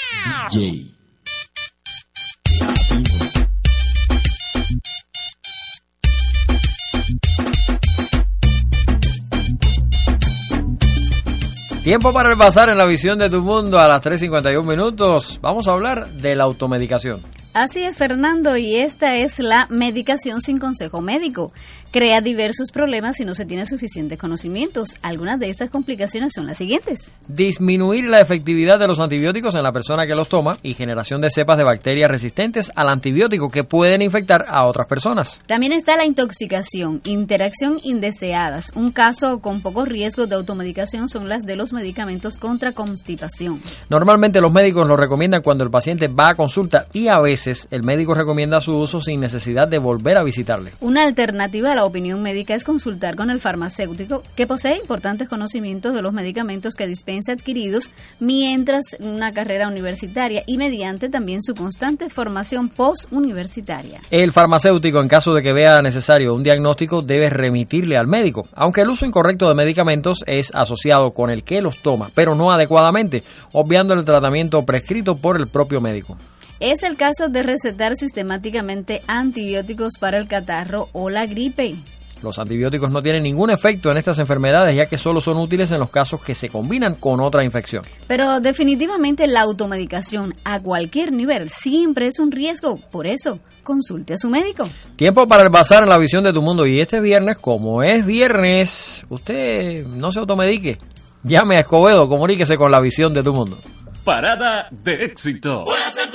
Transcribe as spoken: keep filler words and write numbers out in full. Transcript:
D J. Tiempo para el bazar en la visión de tu mundo a las tres cincuenta y un minutos. Vamos a hablar de la automedicación. Así es, Fernando, y esta es la medicación sin consejo médico. Crea diversos problemas si no se tiene suficientes conocimientos. Algunas de estas complicaciones son las siguientes. Disminuir la efectividad de los antibióticos en la persona que los toma y generación de cepas de bacterias resistentes al antibiótico que pueden infectar a otras personas. También está la intoxicación, interacción indeseadas. Un caso con pocos riesgos de automedicación son las de los medicamentos contra constipación. Normalmente los médicos lo recomiendan cuando el paciente va a consulta y a veces el médico recomienda su uso sin necesidad de volver a visitarle. Una alternativa a la opinión médica es consultar con el farmacéutico que posee importantes conocimientos de los medicamentos que dispensa adquiridos mientras una carrera universitaria y mediante también su constante formación postuniversitaria. El farmacéutico, en caso de que vea necesario un diagnóstico, debe remitirle al médico, aunque el uso incorrecto de medicamentos es asociado con el que los toma, pero no adecuadamente, obviando el tratamiento prescrito por el propio médico. Es el caso de recetar sistemáticamente antibióticos para el catarro o la gripe. Los antibióticos no tienen ningún efecto en estas enfermedades, ya que solo son útiles en los casos que se combinan con otra infección. Pero definitivamente la automedicación a cualquier nivel siempre es un riesgo, por eso consulte a su médico. Tiempo para el bazar en la visión de tu mundo, y este viernes, como es viernes, usted no se automedique. Llame a Escobedo, comuníquese con la visión de tu mundo. Parada de éxito.